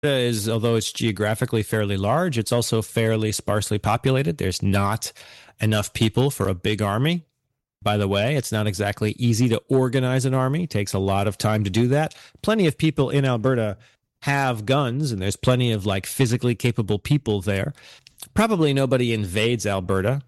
is, although it's geographically fairly large, it's also fairly sparsely populated. There's not enough people for a big army. By the way, it's not exactly easy to organize an army. It takes a lot of time to do that. Plenty of people in Alberta have guns, and there's plenty of physically capable people there. Probably nobody invades Alberta.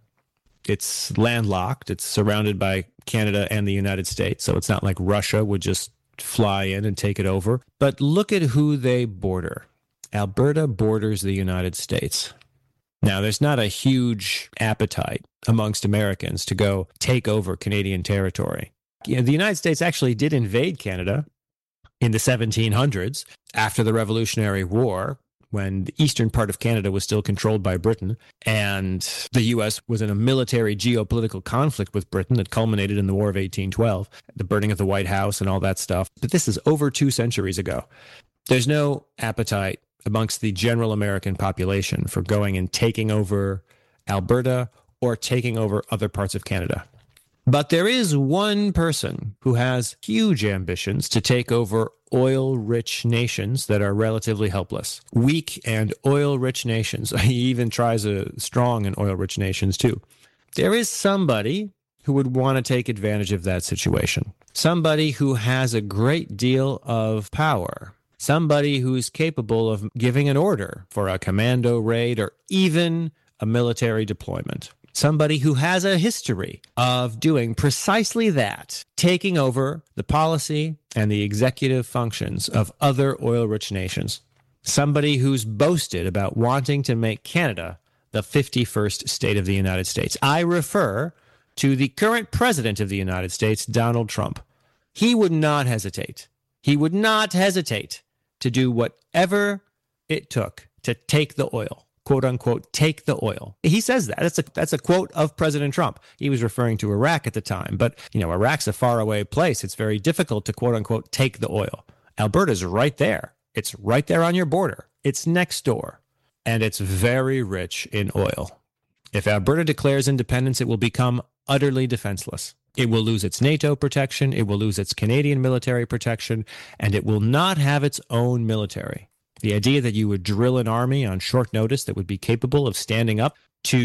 It's landlocked. It's surrounded by Canada and the United States, so it's not like Russia would just fly in and take it over. But look at who they border. Alberta borders the United States. Now, there's not a huge appetite amongst Americans to go take over Canadian territory. The United States actually did invade Canada in the 1700s after the Revolutionary War, when the eastern part of Canada was still controlled by Britain, and the U.S. was in a military geopolitical conflict with Britain that culminated in the War of 1812, the burning of the White House and all that stuff. But this is over 2 centuries ago. There's no appetite amongst the general American population for going and taking over Alberta or taking over other parts of Canada. But there is one person who has huge ambitions to take over oil-rich nations that are relatively helpless. Weak and oil-rich nations. He even tries strong in oil-rich nations too. There is somebody who would want to take advantage of that situation. Somebody who has a great deal of power. Somebody who's capable of giving an order for a commando raid or even a military deployment. Somebody who has a history of doing precisely that, taking over the policy and the executive functions of other oil-rich nations. Somebody who's boasted about wanting to make Canada the 51st state of the United States. I refer to the current president of the United States, Donald Trump. He would not hesitate. He would not hesitate to do whatever it took to take the oil, quote unquote, take the oil. He says that. That's a quote of President Trump. He was referring to Iraq at the time, but Iraq's a faraway place. It's very difficult to quote unquote take the oil. Alberta's right there. It's right there on your border. It's next door, and it's very rich in oil. If Alberta declares independence, it will become utterly defenseless. It will lose its NATO protection, it will lose its Canadian military protection, and it will not have its own military. The idea that you would drill an army on short notice that would be capable of standing up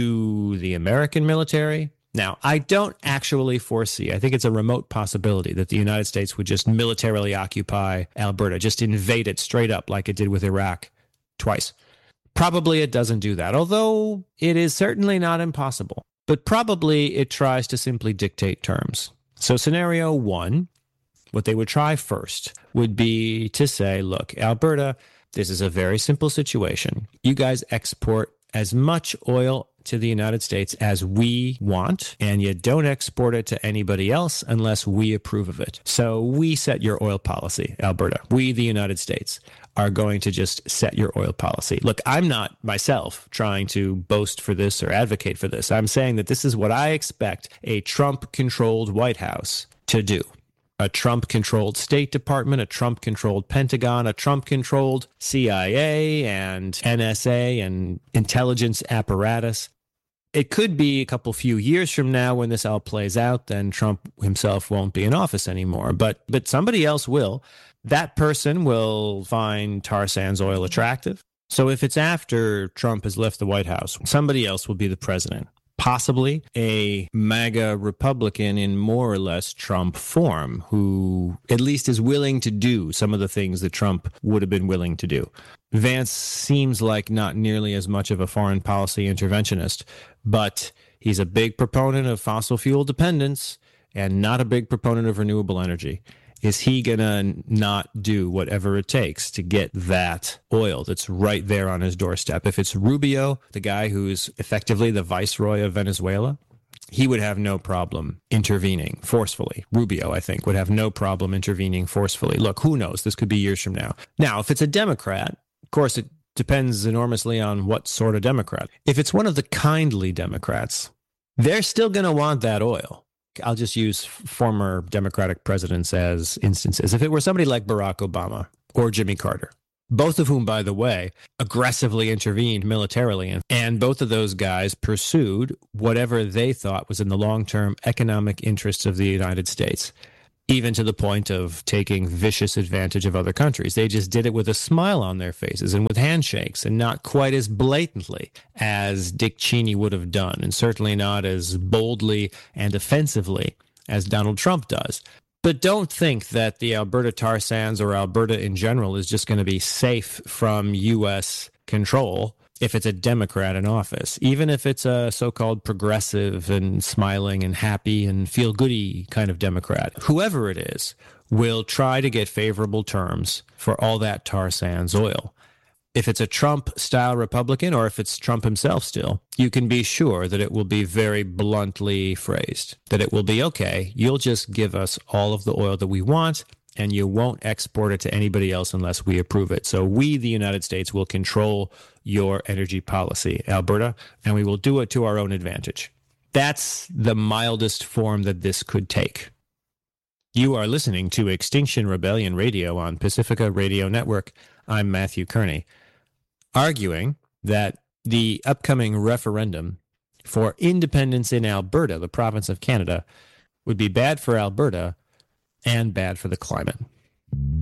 to the American military. Now, I don't actually foresee, I think it's a remote possibility that the United States would just militarily occupy Alberta, just invade it straight up like it did with Iraq twice. Probably it doesn't do that, although it is certainly not impossible. But probably it tries to simply dictate terms. So scenario one, what they would try first would be to say, look, Alberta, this is a very simple situation. You guys export as much oil to the United States as we want, and you don't export it to anybody else unless we approve of it. So we set your oil policy, Alberta. We, the United States, are going to just set your oil policy. Look, I'm not myself trying to boast for this or advocate for this. I'm saying that this is what I expect a Trump-controlled White House to do. A Trump-controlled State Department, a Trump-controlled Pentagon, a Trump-controlled CIA and NSA and intelligence apparatus. It could be a few years from now when this all plays out, then Trump himself won't be in office anymore. But somebody else will. That person will find tar sands oil attractive. So if it's after Trump has left the White House, somebody else will be the president. Possibly a MAGA Republican in more or less Trump form, who at least is willing to do some of the things that Trump would have been willing to do. Vance seems like not nearly as much of a foreign policy interventionist, but he's a big proponent of fossil fuel dependence and not a big proponent of renewable energy. Is he going to not do whatever it takes to get that oil that's right there on his doorstep? If it's Rubio, the guy who's effectively the viceroy of Venezuela, he would have no problem intervening forcefully. Rubio, I think, would have no problem intervening forcefully. Look, who knows? This could be years from now. Now, if it's a Democrat, of course, it depends enormously on what sort of Democrat. If it's one of the kindly Democrats, they're still going to want that oil. I'll just use former Democratic presidents as instances. If it were somebody like Barack Obama or Jimmy Carter, both of whom, by the way, aggressively intervened militarily, and both of those guys pursued whatever they thought was in the long-term economic interests of the United States. even to the point of taking vicious advantage of other countries. They just did it with a smile on their faces and with handshakes, and not quite as blatantly as Dick Cheney would have done, and certainly not as boldly and offensively as Donald Trump does. But don't think that the Alberta tar sands or Alberta in general is just going to be safe from U.S. control if it's a Democrat in office, even if it's a so-called progressive and smiling and happy and feel-goody kind of Democrat. Whoever it is will try to get favorable terms for all that tar sands oil. If it's a Trump-style Republican, or if it's Trump himself still, you can be sure that it will be very bluntly phrased, that it will be, okay, you'll just give us all of the oil that we want, and you won't export it to anybody else unless we approve it. So we, the United States, will control your energy policy, Alberta, and we will do it to our own advantage. That's the mildest form that this could take. You are listening to Extinction Rebellion Radio on Pacifica Radio Network. I'm Matthew Kearney, arguing that the upcoming referendum for independence in Alberta, the province of Canada, would be bad for Alberta and bad for the climate.